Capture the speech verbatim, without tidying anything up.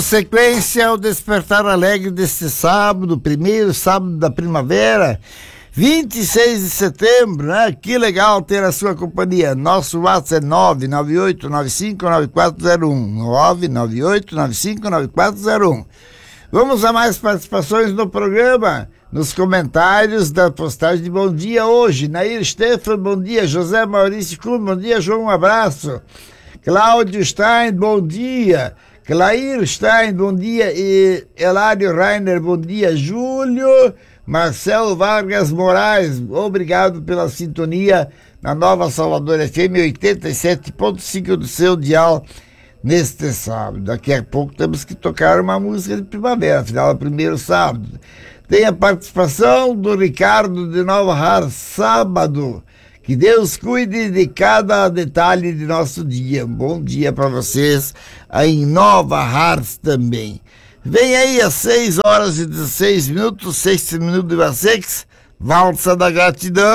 Sequência, o Despertar Alegre deste sábado, primeiro sábado da primavera, vinte e seis de setembro, né? Que legal ter a sua companhia. Nosso WhatsApp é nove nove oito nove cinco nove quatro zero um, nove nove oito nove cinco nove quatro zero um. Vamos a mais participações no programa, nos comentários da postagem de bom dia hoje. Nair Stefan, bom dia. José Maurício Kuhn, bom dia, João, um abraço. Cláudio Stein, bom dia. Clair Stein, bom dia. E Elário Rainer, bom dia. Júlio Marcelo Vargas Moraes, obrigado pela sintonia na Nova Salvador F M oitenta e sete ponto cinco do seu dial neste sábado. Daqui a pouco temos que tocar uma música de primavera, afinal é o primeiro sábado. Tem a participação do Ricardo de Nova Hartz, sábado. Que Deus cuide de cada detalhe de nosso dia. Um bom dia para vocês aí em Nova Hartz também. Vem aí às seis horas e dezesseis minutos, seis minutos de seis, Valsa da Gratidão.